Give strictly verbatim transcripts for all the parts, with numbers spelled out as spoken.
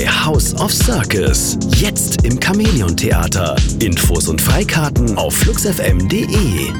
bei House of Circus. Jetzt im Chamäleon-Theater. Infos und Freikarten auf fluxfm punkt de.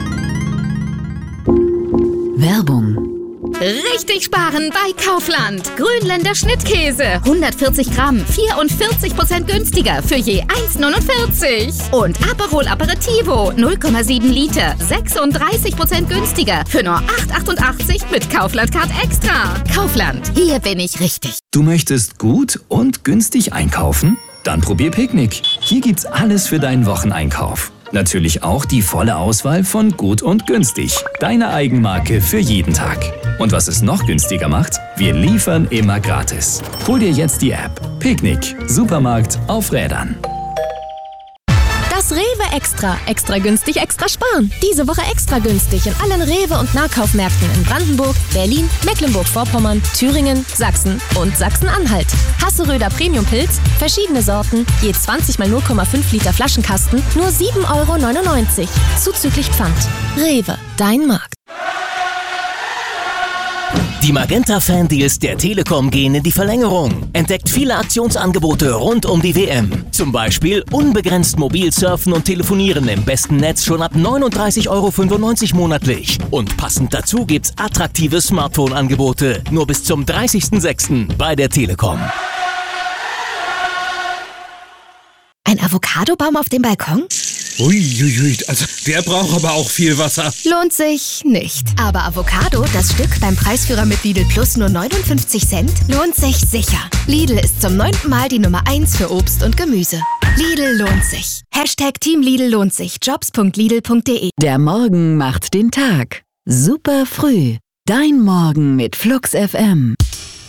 Werbung. Richtig sparen bei Kaufland. Grünländer Schnittkäse. hundertvierzig Gramm, vierundvierzig Prozent günstiger für je eins neunundvierzig. Und Aperol Aperitivo, null Komma sieben Liter, sechsunddreißig Prozent günstiger für nur acht achtundachtzig mit Kaufland Card Extra. Kaufland, hier bin ich richtig. Du möchtest gut und günstig einkaufen? Dann probier Picknick. Hier gibt's alles für deinen Wocheneinkauf. Natürlich auch die volle Auswahl von Gut und Günstig. Deine Eigenmarke für jeden Tag. Und was es noch günstiger macht? Wir liefern immer gratis. Hol dir jetzt die App. Picknick. Supermarkt auf Rädern. Das Rewe Extra. Extra günstig, extra sparen. Diese Woche extra günstig in allen Rewe- und Nahkaufmärkten in Brandenburg, Berlin, Mecklenburg-Vorpommern, Thüringen, Sachsen und Sachsen-Anhalt. Hasseröder Premium-Pilz, verschiedene Sorten, je zwanzig mal null Komma fünf Liter Flaschenkasten, nur sieben Euro neunundneunzig. Zuzüglich Pfand. Rewe, dein Markt. Die Magenta-Fan-Deals der Telekom gehen in die Verlängerung. Entdeckt viele Aktionsangebote rund um die W M. Zum Beispiel unbegrenzt mobil surfen und telefonieren im besten Netz schon ab neununddreißig Euro fünfundneunzig monatlich. Und passend dazu gibt's attraktive Smartphone-Angebote. Nur bis zum dreißigsten sechsten bei der Telekom. Ein Avocadobaum auf dem Balkon? Uiuiui, also der braucht aber auch viel Wasser. Lohnt sich nicht. Aber Avocado, das Stück beim Preisführer mit Lidl Plus nur neunundfünfzig Cent, lohnt sich sicher. Lidl ist zum neunten Mal die Nummer eins für Obst und Gemüse. Lidl lohnt sich. Hashtag Team Lidl lohnt sich. jobs punkt lidl punkt de. Der Morgen macht den Tag. Super früh. Dein Morgen mit Flux F M.